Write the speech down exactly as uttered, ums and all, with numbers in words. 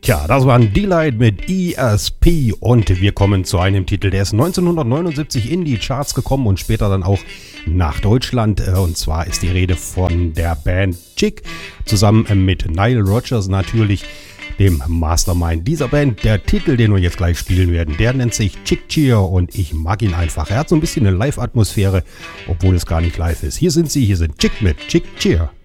Tja, das war ein Delight mit E S P und wir kommen zu einem Titel, der ist neunzehnhundertneunundsiebzig in die Charts gekommen und später dann auch nach Deutschland. Und zwar ist die Rede von der Band Chick, zusammen mit Nile Rodgers natürlich, dem Mastermind dieser Band. Der Titel, den wir jetzt gleich spielen werden, der nennt sich Chick Cheer und ich mag ihn einfach. Er hat so ein bisschen eine Live-Atmosphäre, obwohl es gar nicht live ist. Hier sind sie, hier sind Chick mit Chick Cheer.